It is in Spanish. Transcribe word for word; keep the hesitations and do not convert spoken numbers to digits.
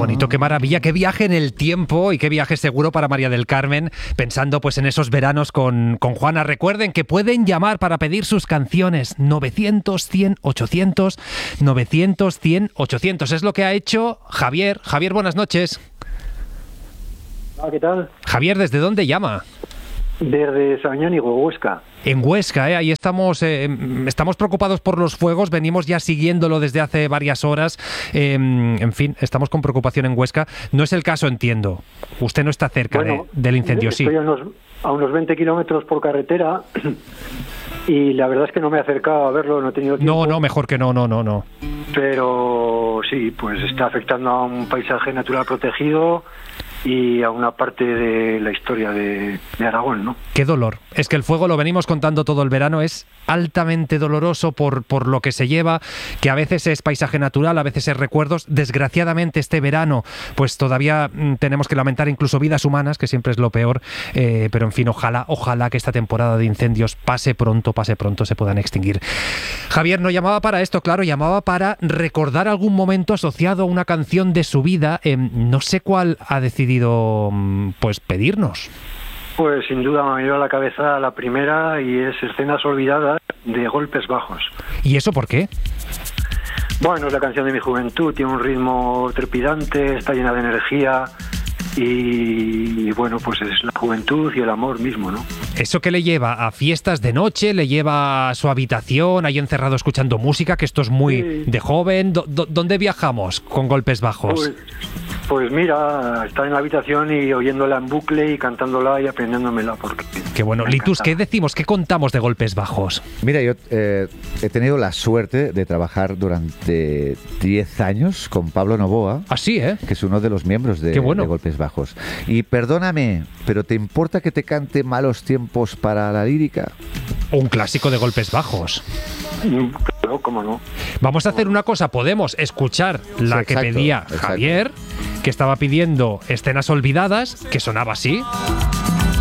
bonito, qué maravilla, qué viaje en el tiempo y qué viaje seguro para María del Carmen, pensando pues en esos veranos con, con Juana. Recuerden que pueden llamar para pedir sus canciones novecientos, cien, ochocientos, novecientos, cien, ochocientos. Es lo que ha hecho Javier. Javier, buenas noches. Ah, ¿qué tal? Javier, ¿desde dónde llama? Desde Sabiñánigo, Huesca. En Huesca, ¿eh? Ahí estamos, eh, estamos preocupados por los fuegos, venimos ya siguiéndolo desde hace varias horas. Eh, en fin, estamos con preocupación en Huesca. No es el caso, entiendo. Usted no está cerca Bueno, de, del incendio, estoy sí. a unos, a unos veinte kilómetros por carretera y la verdad es que no me he acercado a verlo, no he tenido tiempo. No, no, mejor que no, no, no, no. Pero sí, pues está afectando a un paisaje natural protegido y a una parte de la historia de, de Aragón, ¿no? Qué dolor. Es que el fuego, lo venimos contando todo el verano, es altamente doloroso por, por lo que se lleva, que a veces es paisaje natural, a veces es recuerdos. Desgraciadamente este verano, pues todavía mm, tenemos que lamentar incluso vidas humanas, que siempre es lo peor, eh, pero en fin, ojalá, ojalá que esta temporada de incendios pase pronto, pase pronto, se puedan extinguir. Javier no llamaba para esto, claro, llamaba para recordar algún momento asociado a una canción de su vida. Eh, no sé cuál ha decidido pues pedirnos. Pues sin duda me ha venido a la cabeza la primera y es Escenas Olvidadas de Golpes Bajos. ¿Y eso por qué? Bueno, es la canción de mi juventud, tiene un ritmo trepidante, está llena de energía y, y bueno, pues es la juventud y el amor mismo, ¿no? ¿Eso que le lleva a fiestas de noche? ¿Le lleva a su habitación, ahí encerrado escuchando música, que esto es muy sí. de joven? ¿D- ¿Dónde viajamos con Golpes Bajos? Pues, pues mira, estar en la habitación y oyéndola en bucle y cantándola y aprendiéndomela. Porque qué bueno. Litus, ¿qué decimos? ¿Qué contamos de Golpes Bajos? Mira, yo eh, he tenido la suerte de trabajar durante diez años con Pablo Novoa. Ah, sí, ¿eh? Que es uno de los miembros de, bueno. de Golpes Bajos. Y perdóname, pero ¿te importa que te cante Malos Tiempos para la lírica? Un clásico de Golpes Bajos. Claro, cómo no. Vamos a hacer una cosa, podemos escuchar la sí, que exacto, pedía exacto. Javier, que estaba pidiendo Escenas Olvidadas, que sonaba así.